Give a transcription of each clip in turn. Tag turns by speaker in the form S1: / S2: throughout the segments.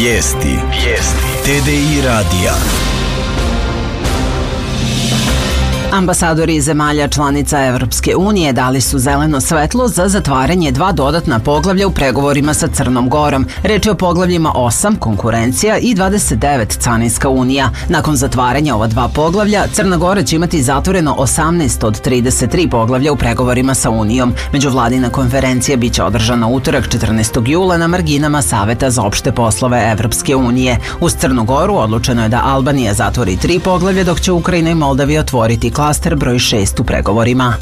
S1: Vijesti TDI radija.
S2: Ambasadori zemalja članica Evropske unije dali su zeleno svetlo za zatvaranje 2 dodatna poglavlja u pregovorima sa Crnom Gorom. Reč je o poglavljima 8, konkurencija, i 29, carinska unija. Nakon zatvaranja ova 2 poglavlja, Crna Gora će imati zatvoreno 18 od 33 poglavlja u pregovorima sa Unijom. Međuvladina konferencija biće održana utorak 14. jula na marginama Saveta za opšte poslove Evropske unije. Uz Crnu Goru odlučeno je da Albanija zatvori 3 poglavlja, dok će Ukrajina i Moldavija otvoriti klaster broj 6 u pregovorima.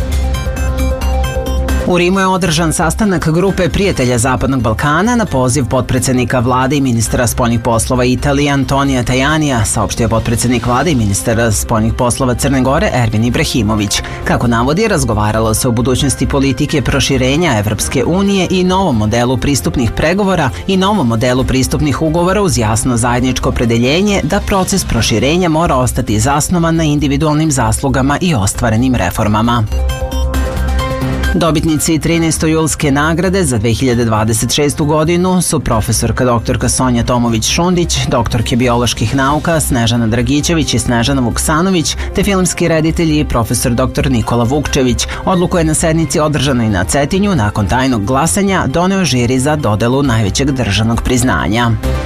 S2: U Rimu je održan sastanak grupe prijatelja Zapadnog Balkana na poziv potpredsednika vlade i ministra spoljnih poslova Italije Antonija Tajanija, saopštio potpredsednik vlade i ministar spoljnih poslova Crne Gore Ervin Ibrahimović. Kako navodi, razgovaralo se o budućnosti politike proširenja Evropske unije i novom modelu pristupnih pregovora i novom modelu pristupnih ugovora uz jasno zajedničko opredeljenje da proces proširenja mora ostati zasnovan na individualnim zaslugama i ostvarenim reformama. Dobitnici 13. julske nagrade za 2026. godinu su profesorka doktorka Sonja Tomović-Šundić, doktorke bioloških nauka Snežana Dragićević i Snežana Vuksanović, te filmski reditelj i profesor dr. Nikola Vukčević. Odluku je na sednici održanoj na Cetinju nakon tajnog glasanja doneo žiri za dodelu najvećeg državnog priznanja.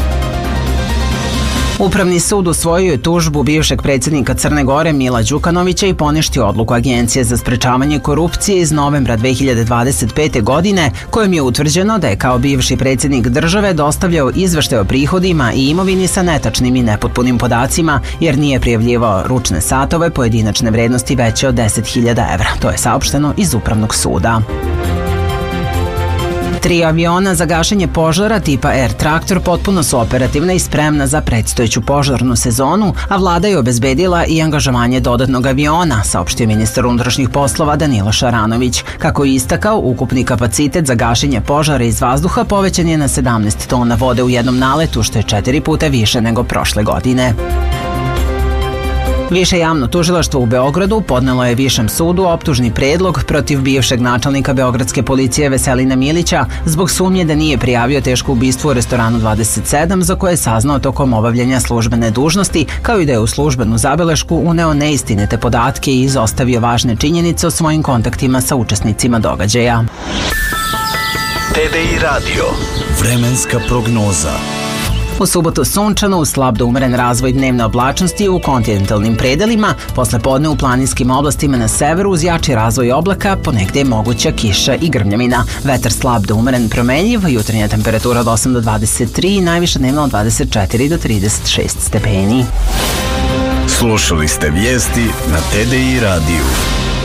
S2: Upravni sud usvojio je tužbu bivšeg predsjednika Crne Gore Mila Đukanovića i poništio odluku Agencije za sprečavanje korupcije iz novembra 2025. godine, kojom je utvrđeno da je kao bivši predsjednik države dostavljao izveštaje o prihodima i imovini sa netačnim i nepotpunim podacima, jer nije prijavljivao ručne satove pojedinačne vrednosti veće od 10.000 evra. To je saopšteno iz Upravnog suda. 3 aviona za gašenje požara tipa Air Traktor potpuno su operativna i spremna za predstojeću požarnu sezonu, a vlada je obezbedila i angažovanje dodatnog aviona, saopštio ministar unutrašnjih poslova Danilo Šaranović. Kako je istakao, ukupni kapacitet za gašenje požara iz vazduha povećan je na 17 tona vode u jednom naletu, što je 4 puta više nego prošle godine. Više javno tužilaštvo u Beogradu podnelo je Višem sudu optužni predlog protiv bivšeg načelnika beogradske policije Veselina Milića zbog sumnje da nije prijavio teško ubistvo u restoranu 27 za koje je saznao tokom obavljanja službene dužnosti, kao i da je u službenu zabelešku uneo neistinite podatke i izostavio važne činjenice o svojim kontaktima sa učesnicima događaja.
S1: TDI radio. Vremenska prognoza.
S2: U subotu sunčano, uz slab do umeren razvoj dnevne oblačnosti u kontinentalnim predelima, posle podne u planinskim oblastima na severu uz jači razvoj oblaka, ponegde je moguća kiša i grmljavina. Vetar slab do umeren promenljiv, jutarnja temperatura od 8 do 23, najviša dnevna od 24 do 36 stepeni.
S1: Slušali ste vijesti na TDI radiju.